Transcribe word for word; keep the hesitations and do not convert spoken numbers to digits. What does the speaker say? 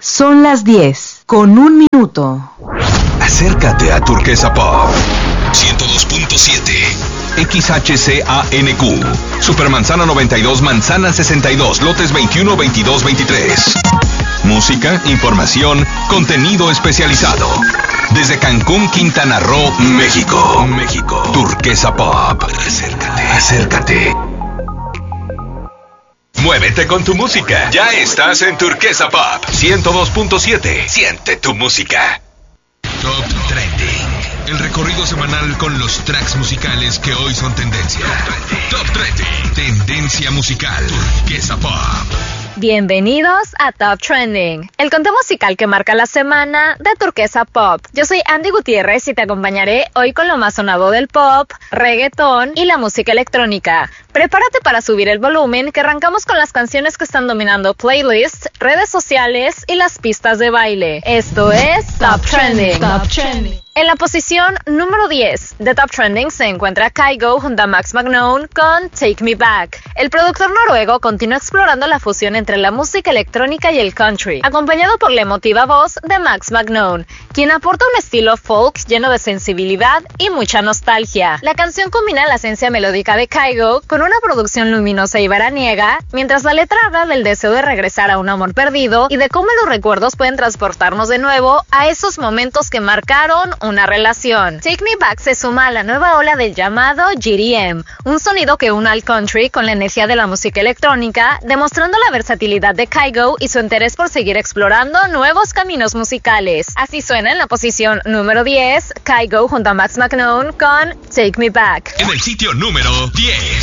Son las diez, con un minuto. Acércate a Turquesa Pop. ciento dos punto siete. X H C A N Q. Supermanzana noventa y dos, Manzana sesenta y dos, lotes veintiuno, veintidós, veintitrés. Música, información, contenido especializado. Desde Cancún, Quintana Roo, México. México. Turquesa Pop. Acércate. Acércate. Muévete con tu música. Ya estás en Turquesa Pop. ciento dos punto siete. Siente tu música. Top Trending. El recorrido semanal con los tracks musicales que hoy son tendencia. Top Trending. Tendencia musical. Turquesa Pop. Bienvenidos a Top Trending, el conteo musical que marca la semana de Turquesa Pop. Yo soy Andy Gutiérrez y te acompañaré hoy con lo más sonado del pop, reggaetón y la música electrónica. Prepárate para subir el volumen, que arrancamos con las canciones que están dominando playlists, redes sociales y las pistas de baile. Esto es Top Trending. Top Trending. En la posición número diez de Top Trending se encuentra Kygo junto a Max Magnon con Take Me Back. El productor noruego continúa explorando la fusión entre la música electrónica y el country, acompañado por la emotiva voz de Max Magnon, quien aporta un estilo folk lleno de sensibilidad y mucha nostalgia. La canción combina la esencia melódica de Kygo con una producción luminosa y veraniega, mientras la letra habla del deseo de regresar a un amor perdido y de cómo los recuerdos pueden transportarnos de nuevo a esos momentos que marcaron una relación. Take Me Back se suma a la nueva ola del llamado G D M, un sonido que une al country con la energía de la música electrónica, demostrando la versatilidad de Kygo y su interés por seguir explorando nuevos caminos musicales. Así suena en la posición número diez, Kygo junto a Max Magnon con Take Me Back. En el sitio número diez.